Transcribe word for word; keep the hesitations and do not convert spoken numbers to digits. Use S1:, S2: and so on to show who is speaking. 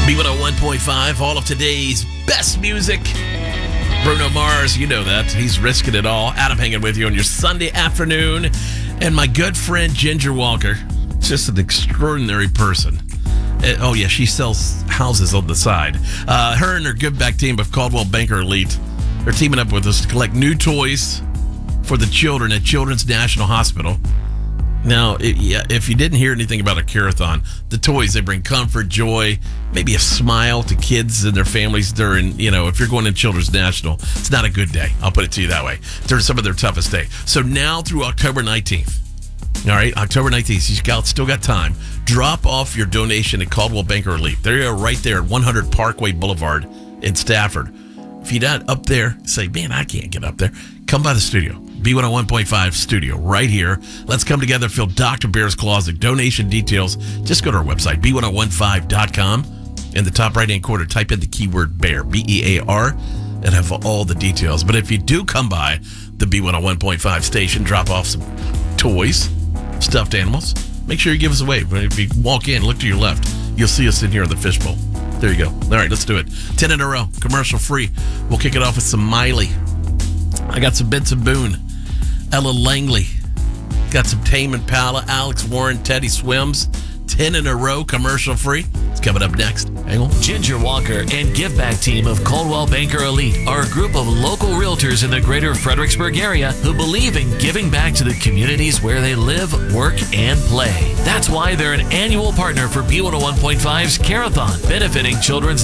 S1: B one oh one point five, all of today's best music. Bruno Mars, you know that. He's risking it all. Adam hanging with you on your Sunday afternoon. And my good friend Ginger Walker, just an extraordinary person. Uh, oh, yeah, she sells houses on the side. Uh, her and her Give Back team of Caldwell Banker Elite are teaming up with us to collect new toys for the children at Children's National Hospital. Now, it, yeah, if you didn't hear anything about a Curathon, the toys, they bring comfort, joy, maybe a smile to kids and their families during, you know, if you're going to Children's National, it's not a good day. I'll put it to you that way. During some of their toughest day. So now through October nineteenth, all right, October nineteenth, you've got, still got time. Drop off your donation at Caldwell Banker Elite. They're right there at one hundred Parkway Boulevard in Stafford. If you're not up there, say, man, I can't get up there. Come by the studio. B one oh one point five studio right here. Let's come together, fill Doctor Bear's closet. Donation details, just go to our website, B one oh one five dot com. In the top right-hand corner, type in the keyword bear, B E A R, and have all the details. But if you do come by the B one oh one point five station, drop off some toys, stuffed animals, make sure you give us a wave. If you walk in, look to your left, you'll see us in here in the fishbowl. There you go. All right, let's do it. ten in a row, commercial free. We'll kick it off with some Miley. I got some Benson Boone. Ella Langley. Got some Tame Impala, Alex Warren, Teddy Swims. ten in a row, commercial free. It's coming up next. Hang on.
S2: Ginger Walker and Give Back team of Coldwell Banker Elite are a group of local realtors in the greater Fredericksburg area who believe in giving back to the communities where they live, work, and play. That's why they're an annual partner for B one oh one point five's Carathon, benefiting children's